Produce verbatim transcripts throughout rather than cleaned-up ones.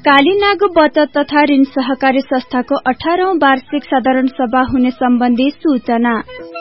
कालीनाग बचत तथा ऋण सहकारी संस्थाको अठारौं वार्षिक साधारण सभा हुने सम्बन्धी सूचना।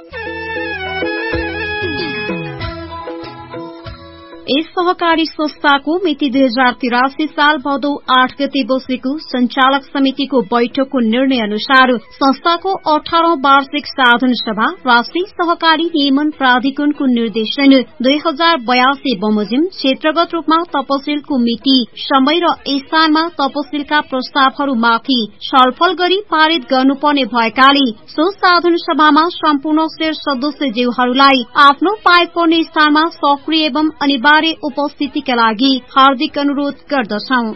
यस सहकारी संस्थाको मिति दुई हजार तिरासी साल भदौ आठ गते बसेको संचालक समितिको बैठकको निर्णय अनुसार संस्थाको अठारौं वार्षिक साधारण सभा राष्ट्रिय सहकारी नियमन प्राधिकरणको निर्देशन दुई हजार बयासी बमोजिम क्षेत्रगत रूपमा तपसिलको मिति समय र स्थानमा तपसिलका प्रस्तावहरूमाथि छलफल गरी पारित गर्नुपर्ने भएकाले सो साधारण सभामा सम्पूर्ण शेर सदस्यज्यूहरूलाई आफ्नो पाइ पर्ने स्थानमा सक्रिय एवं अनिवार्य उपस्थितिका लागि हार्दिक अनुरोध गर्दछौं।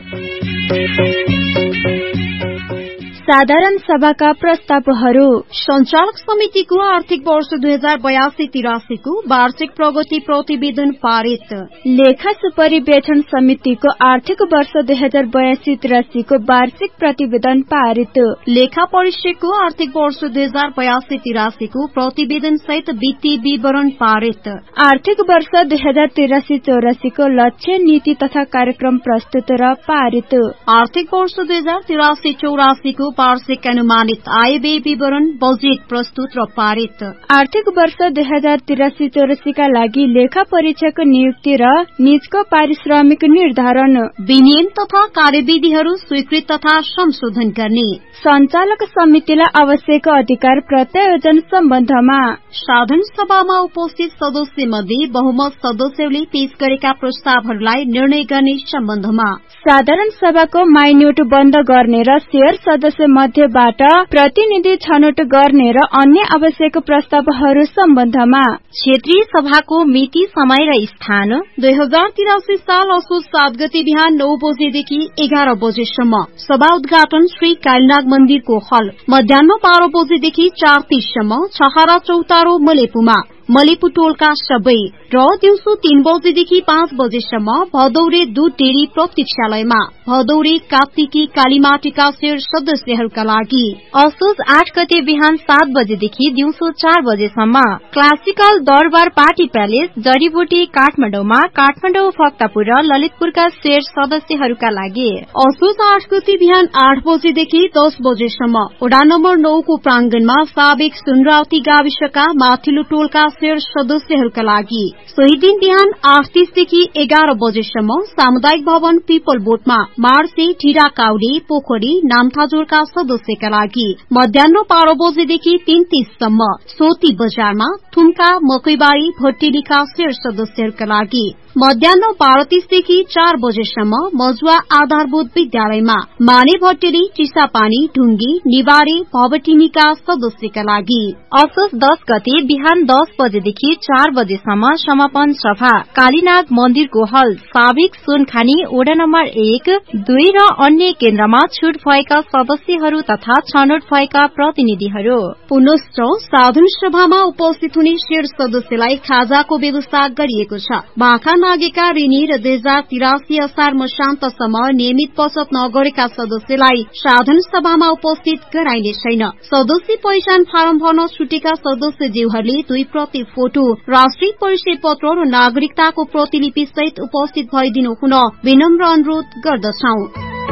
साधारण सभाका प्रस्तावहरू। संचालक समितिको आर्थिक वर्ष दुई हजार बयासी तिरासीको वार्षिक प्रगति प्रतिवेदन पारित। लेखा सुपरिवेक्षण समितिको आर्थिक वर्ष दुई हजार बयासी तिरासीको वार्षिक प्रतिवेदन पारित। लेखा परिषदको आर्थिक वर्ष दुई हजार बयासी तिरासीको प्रतिवेदन सहित वित्तीय विवरण पारित। आर्थिक वर्ष दुई हजार तिरासी चौरासीको लक्ष्य नीति तथा कार्यक्रम प्रस्तुत र पारित। आर्थिक वर्ष दुई हजार तिरासी चौरासीको वार्षिक अनुमानित आय व्यय विवरण बजेट प्रस्तुत र पारित। आर्थिक वर्ष दुई हजार तिरासी चौरासीका लागि लेखा परीक्षक नियुक्ति र निजको पारिश्रमिक निर्धारण, विनियम तथा कार्यविधिहरू स्वीकृत तथा संशोधन गर्ने। संचालक समितिलाई आवश्यक अधिकार प्रत्यायोजन सम्बन्धमा साधारण सभामा उपस्थित सदस्य मध्ये बहुमत सदस्यले पेश गरेका प्रस्तावहरूलाई निर्णय गर्ने सम्बन्धमा साधारण सभाको माइन्युट बन्द गर्ने र शेयर सदस्य मध्येबाट प्रतिनिधि छनौट गर्ने र अन्य आवश्यक प्रस्तावहरू सम्बन्धमा क्षेत्रीय सभाको मिति समय र स्थान दुई हजार तिरासी साल असोज सात गते बिहान नौ बजेदेखि एघार बजेसम्म सभा उद्घाटन श्री कालीनाग मन्दिरको हल, मध्याह बाह्र बजेदेखि चार तीससम्म छहारा चौतारो मलेपुमा मलेपु टोलका सबै र दिउँसो तीन बजेदेखि पाँच बजेसम्म भदौरे दूध डेरी प्रतीक्षालयमा भदौरे कार्तिकी कालीमाटीका शेर सदस्यहरूका लागि। असोज आठ गते बिहान सात बजेदेखि दिउँसो चार बजेसम्म क्लासिकल दरबार पार्टी प्यालेस जडीबुटी काठमाडौँमा काठमाडौँ भक्तपुर र ललितपुरका शेर सदस्यहरूका लागि। असोज आठ गते बिहान आठ बजेदेखि दस बजेसम्म वडा नम्बर नौको प्रांगणमा साबिक सुनरावती गाविसका माथिल्लो टोलका शेर सदस्यहरूका लागि। सोही दिन बिहान आठ तीसदेखि एघार बजेसम्म सामुदायिक भवन पीपल बोटमा मार्से ढिरा काउडे पोखरी नामथाजोरका सदस्यका लागि। मध्याह बाह्र बजेदेखि तीन तीससम्म सोती बजारमा थुम्का मकैबारी भट्टेलीका शेर सदस्यहरूका लागि। मध्याह बाह्र तीसदेखि चार बजेसम्म मजुवा आधारभूत विद्यालयमा माने भट्टेली चिसापानी ढुंगी निवारे भवटिनीका सदस्यका लागि। असोज दस गते बिहान दस बजेदेखि चार बजेसम्म समापन सभा कालीनाग मन्दिरको हल, साबिक सुनखानी वडा नम्बर एक दुई र अन्य केन्द्रमा छुट भएका सदस्यहरू तथा छनौट भएका प्रतिनिधिहरू। पुनश्च साधारण सभामा उपस्थित हुने शेर सदस्यलाई खाजाको व्यवस्था गरिएको छ। बाँखा नागेका ऋणी र दुई हजार तिरासी असार मसान्तसम्म नियमित बचत नगरेका सदस्यलाई साधारण सभामा उपस्थित गराइने छैन। सदस्य पहिचान फारम भर्न छुटेका सदस्यज्यूहरूले दुई प्रति फोटो, राष्ट्रिय परिचय पत्र र नागरिकताको प्रतिलिपि सहित उपस्थित भइदिनु हुन विनम्र अनुरोध गर्दछौं।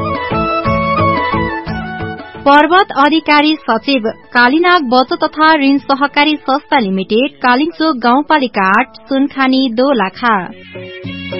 पर्वत अधिकारी सचिव कालीनाग बचत तथा ऋण सहकारी संस्था लिमिटेड कालिचोक गाउँपालिका आठ सुनखानी दोलखा।